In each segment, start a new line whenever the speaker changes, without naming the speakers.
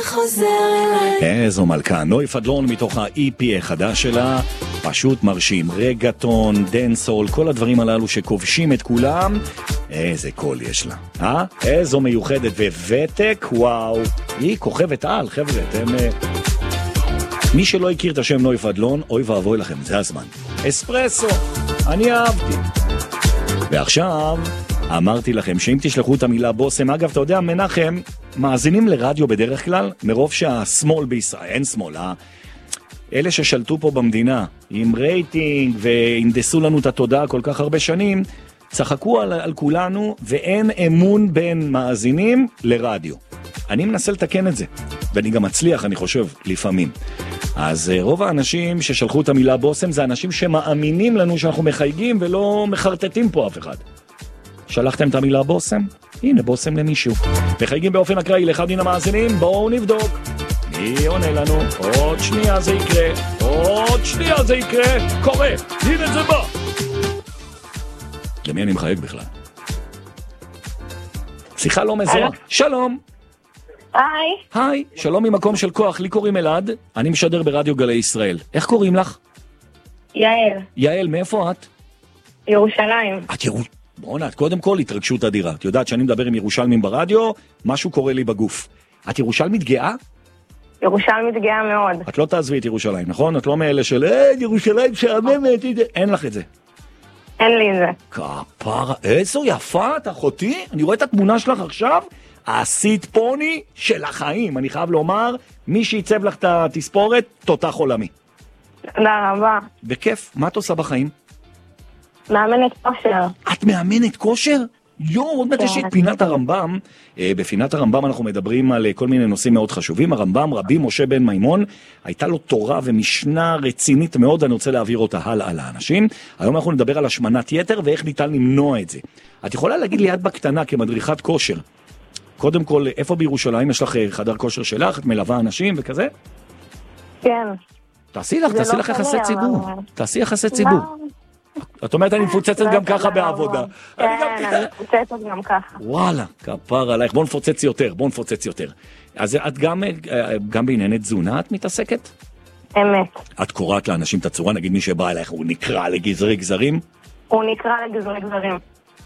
חוזר אליי.
איזו מלכה, נוי פדלון מתוך ה-EP החדש שלה, פשוט מרשים, רגטון, דנסול, כל הדברים הללו שכובשים את כולם, איזה קול יש לה, איזו מיוחדת וותק, וואו, היא כוכבת על, חבר'ה, אתם... מי שלא הכיר את השם נוי פדלון, אוי ואבוי לכם, זה הזמן. אספרסו, אני אהבתי. ועכשיו, אמרתי לכם שאם תשלחו את המילה בוסם, אגב, אתה יודע, מנחם, מאזינים לרדיו בדרך כלל, מרוב שהשמאל בישראל, אין שמאל, אלה ששלטו פה במדינה, עם רייטינג, והנדסו לנו את התודעה כל כך הרבה שנים, צחקו על כולנו, ואין אמון בין מאזינים לרדיו. אני מנסה לתקן את זה, ואני גם מצליח, אני חושב, לפעמים. אז רוב האנשים ששלחו את המילה בוסם, זה אנשים שמאמינים לנו שאנחנו מחייגים, ולא מחרטטים פה אף אחד. שלחתם את המילה בוסם? הנה בוסם למישהו. מחייגים באופן אקראי לאחד מן המאזינים, בואו נבדוק. מי עונה לנו? עוד שנייה זה יקרה. עוד שנייה זה יקרה. קורה. הנה זה בא. למי אני מחייג בכלל? שיחה לא מזוהה. שלום. היי, שלום ממקום של כוח, לי קוראים אלעד, אני משדר ברדיו גלי ישראל. איך קוראים לך?
יעל.
יעל, מאיפה את?
ירושלים.
את קודם כל התרגשות אדירה. את יודעת שאני מדבר עם ירושלמים ברדיו, משהו קורה לי בגוף. את ירושלמית גאה?
ירושלמית גאה מאוד.
את לא תעזבי את ירושלים, נכון? את לא מאלה של ירושלים שעממת, אין לך את זה.
אין לי את זה.
כפרה, איזו יפה את אחותי, אני רואה את התמונה שלך עכשיו, עשית פוני של החיים, אני חייב לומר, מי שיצב לך את התספורת, תותח עולמי.
תודה רבה.
בכיף, מה את עושה בחיים?
מאמנת כושר.
את מאמנת כושר? עוד מעט יש את פינת הרמב"ם. בפינת הרמב"ם אנחנו מדברים על כל מיני נושאים מאוד חשובים. הרמב"ם, רבי משה בן מימון, הייתה לו תורה ומשנה רצינית מאוד, אני רוצה להעביר אותה הלאה לאנשים. היום אנחנו נדבר על השמנת יתר ואיך ניתן למנוע את זה. את יכולה להגיד לי, את בקטנה כמדריכת כושר, קודם כל, איפה בירושלים יש לך חדר כושר שלך? את מלווה אנשים וכזה?
כן.
תעשי לך יחסי ציבור. תעשי יחסי ציבור. את אומרת, אני מפוצצת גם ככה בעבודה.
כן, אני מפוצצת גם ככה.
וואלה, כפר עלייך, בוא נפוצץ יותר. אז את גם בענייני תזונה את מתעסקת?
אמת.
את קוראת לאנשים את הצורה, נגיד מי שבא אלייך, הוא נקרא לגזרי גזרים?
הוא נקרא לגזרי גזרים.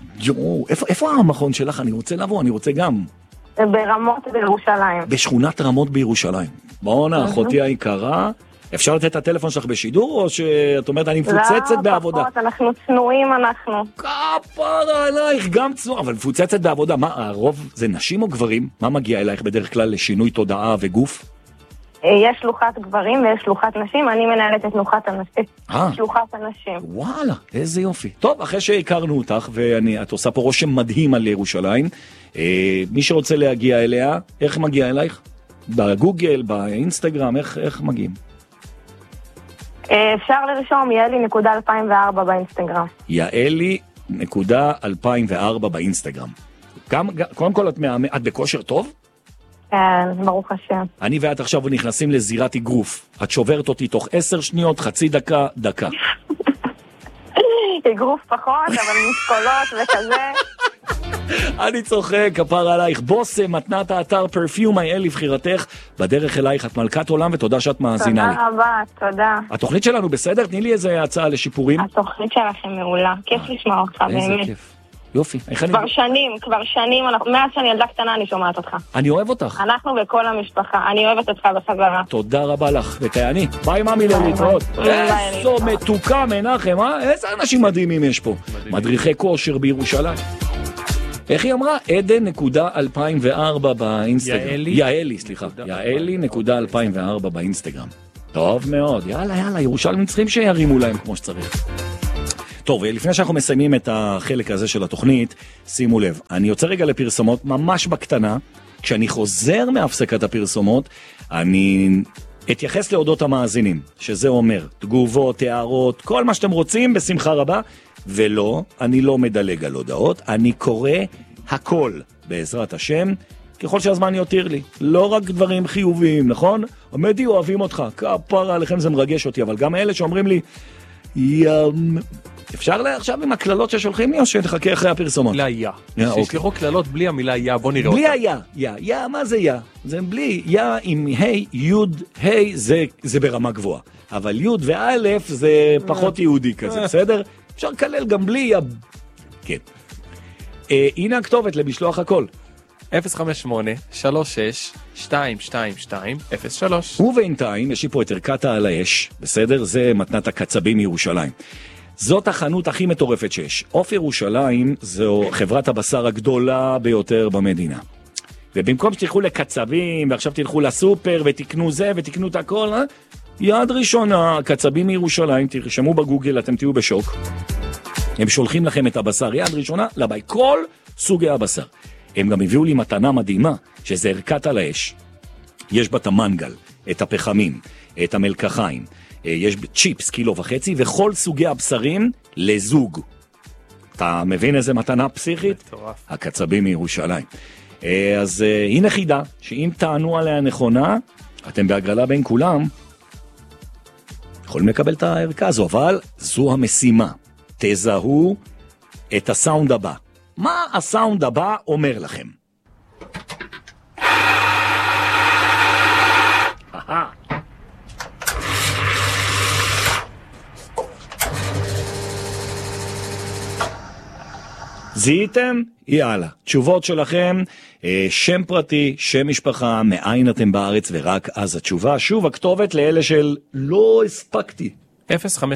איפה המכון שלך? אני רוצה לבוא, אני רוצה גם.
ברמות בירושלים.
בשכונת רמות בירושלים. בואו אחותי היקרה, אפשר לתת את הטלפון שלך בשידור, או שאת אומרת, אני מפוצצת בעבודה?
לא, פחות, אנחנו צנועים, אנחנו.
כפרה עלייך, גם צנועה, אבל מפוצצת בעבודה. מה, הרוב זה נשים או גברים? מה מגיע אלייך בדרך כלל לשינוי תודעה וגוף?
יש שלוחת גברים ויש שלוחת נשים, אני מנהלת את שלוחת הנשים.
וואלה, איזה יופי. טוב, אחרי שהכרנו אותך, ואת עושה פה רושם מדהים על ירושלים, מי שרוצה להגיע אליה, איך מגיע אלייך? בגוגל, באינסטגרם, איך מגיעים?
אפשר לרשום יעלי.2004 באינסטגרם.
יעלי.2004 באינסטגרם. קודם כל, את בכושר טוב?
כן, ברוך השם.
אני ואת עכשיו נכנסים לזירת אגרוף. את שוברת אותי תוך 10 שניות, חצי דקה.
אגרוף פחות, אבל משקולות וכזה.
אני צוחק, כפר עלייך. בוסם, מתנת האתר פרפיום IL לבחירתך, בדרך אלייך, את מלכת עולם, ותודה שאת מאזינה לי.
תודה רבה, תודה.
התוכנית שלנו בסדר? תני לי איזה הצעה לשיפורים.
התוכנית שלכם מעולה, כיף לשמוע אותך, באמת.
איזה כיף. יופי.
כבר שנים, מאז שאני ילדה קטנה אני שומעת אותך.
אני אוהב אותך.
אנחנו וכל המשפחה, אני אוהבת אותך בחזרה.
תודה רבה לך, ותעני. ביי ממי לליטרות. איזו מתוקה מנחם, איזה אנשים מדהימים יש פה. מדריכי כושר בירושלים. איך היא אמרה? עדן.2004 באינסטגרם. יעלי.2004 באינסטגרם. טוב מאוד, יאללה, ירושלים צריכים שירימו להם כמו שצריך. טוב, לפני שאנחנו מסיימים את החלק הזה של התוכנית, שימו לב, אני יוצא רגע לפרסומות ממש בקטנה, כשאני חוזר מהפסקת הפרסומות, אני אתייחס להודות המאזינים, שזה אומר, תגובות, הערות, כל מה שאתם רוצים, בשמחה רבה, ולא, אני לא מדלג על הודעות, אני קורא הכל, בעזרת השם, ככל שהזמן יותיר לי. לא רק דברים חיוביים, נכון? עמדי אוהבים אותך, כפרה עליכם זה מרגש אותי, אבל גם אלה שאומרים לי, אפשר עכשיו עם הכללות ששולחים לי או שנחכה אחרי הפרסומות?
מילה יא. שישלחו כללות בלי המילה יא, בוא נראה אותה.
בלי יא, מה זה יא? זה בלי יא עם ה' יוד, ה' זה ברמה גבוהה. אבל יוד ואלף זה פחות יהודי כזה, בסדר? אפשר לקלל גם בלי יא. כן. הנה הכתובת למשלוח הכל.
058-36-222-03.
ובינתיים יש לי פה את ערכת על האש, בסדר? זה מתנת הקצבים מירושלים. זאת החנות הכי מטורפת שיש. עוף ירושלים זו חברת הבשר הגדולה ביותר במדינה. ובמקום שתלכו לקצבים, ועכשיו תלכו לסופר ותקנו זה ותקנו את הכל, יד ראשונה, קצבים מירושלים, תרשמו בגוגל, אתם תהיו בשוק. הם שולחים לכם את הבשר יד ראשונה לבית, כל סוגי הבשר. הם גם הביאו לי מתנה מדהימה, שזה ערכת על האש. יש בה את המנגל, את הפחמים, את המלקחיים, יש צ'יפס 1.5 קילו, וכל סוגי הבשרים לזוג. אתה מבין איזה מתנה פסיכית?
מטורף.
הקצבים מירושלים. אז הנה חידה, שאם תענו עליה נכונה, אתם בהגרלה בין כולם, יכולים לקבל את הערכה הזו, אבל זו המשימה. תזהו את הסאונד הבא. מה הסאונד הבא אומר לכם? זיהיתם? יאללה. תשובות שלכם, שם פרטי, שם משפחה, מאין אתם בארץ, ורק אז התשובה. שוב, הכתובת לאלה של לא הספקתי.
058-36-222-03.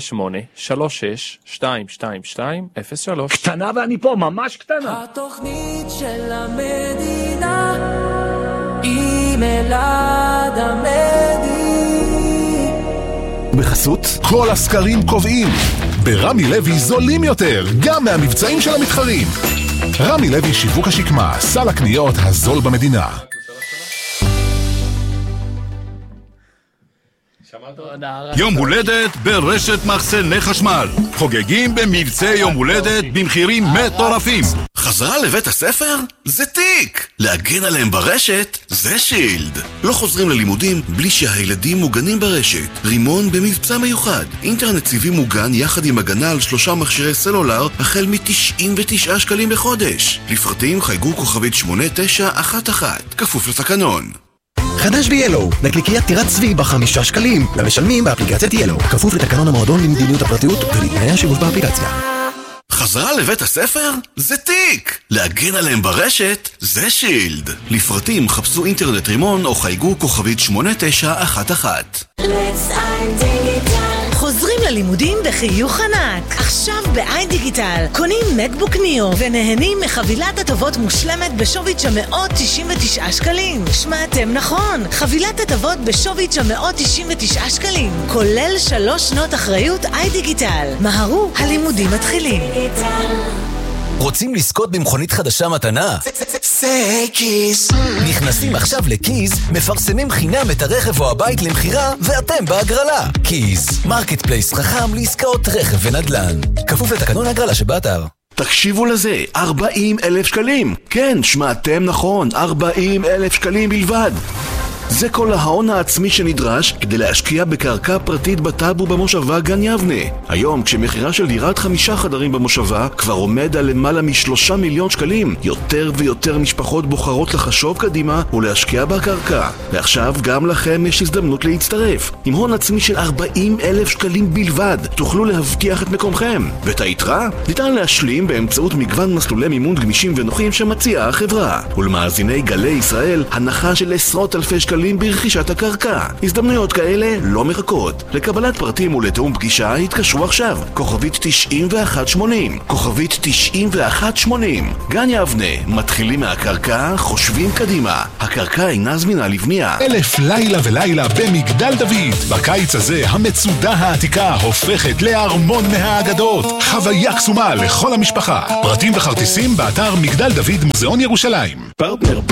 קטנה ואני פה, ממש קטנה.
התוכנית של המדינה עם אלעד עמדי.
בחסות כל הסקרים קובעים. ברמי לוי זולים יותר, גם מהמבצעים של המתחרים. רמי לוי שיווק השקמה, סל הקניות הזול במדינה.
יום הולדת ברשת מחסני חשמל. חוגגים במבצעי יום הולדת במחירים מטורפים. חזרה לבית הספר? זה תיק! להגן עליהם ברשת? זה שילד. לא חוזרים ללימודים בלי שהילדים מוגנים ברשת. רימון במבצע מיוחד. אינטרנט סיבי מוגן יחד עם הגנה על 3 מכשירי סלולר החל מ-99 שקלים בחודש. לפרטים חייגו כוכבית 8911. כפוף לתקנון.
חדש ב-Yellow, נקניקיית טירת צבי ב5 שקלים, למשלמים באפליקציית Yellow, כפוף לתקנון המועדון למדיניות הפרטיות ולתנאי השימוש באפליקציה.
חזרה לבית הספר? זה תיק! להגן עליהם ברשת? זה שילד. לפרטים חפשו אינטרנט רימון או חייגו כוכבית 8911.
חוזרים ללימודים בחיוך ענק. עכשיו ב-iDigital קונים מקבוק ניו ונהנים מחבילת הטבות מושלמת בשווי 999 שקלים. שמעתם נכון, חבילת הטבות בשווי 999 שקלים, כולל 3 שנות אחריות iDigital. מהרו, הלימודים מתחילים.
רוצים לזכות במכונית חדשה מתנה? זה קיז. נכנסים עכשיו לקיז, מפרסמים חינם את הרכב או הבית למחירה, ואתם בהגרלה. קיז, מרקט פלייס חכם לעסקאות רכב ונדל"ן. כפוף לתקנון ההגרלה שבאתר.
תקשיבו לזה, 40,000 שקלים. כן, שמעתם נכון, 40,000 שקלים בלבד. זה כל ההון העצמי שנדרש כדי להשקיע בקרקע פרטית בטאבו במושבה גן יבנה. היום, כשמחירה של דירת 5 חדרים במושבה כבר עומד על למעלה מ3 מיליון שקלים, יותר ויותר משפחות בוחרות לחשוב קדימה ולהשקיע בקרקע. ועכשיו גם לכם יש הזדמנות להצטרף. עם הון עצמי של 40,000 שקלים בלבד, תוכלו להבטיח את מקומכם. ואת היתרה ניתן להשלים באמצעות מגוון מסלולי מימון גמישים ונוחים שמציעה החברה. ולמאזיני גלי ישראל, הנחה של עשרות אלפי שקלים ברכישת הקרקע. הזדמנויות כאלה לא מחכות. לקבלת פרטים ולתאום פגישה התקשרו עכשיו. כוכבית 9180. כוכבית 9180. גן יבנה, מתחילים מהקרקע, חושבים קדימה. הקרקע אינה זמינה לבנייה.
1000 לילה ולילה במגדל דוד. בקיץ הזה המצודה העתיקה הופכת לארמון מהאגדות. חוויה קסומה לכל המשפחה. פרטים וכרטיסים באתר מגדל דוד מוזיאון ירושלים.
פרטנר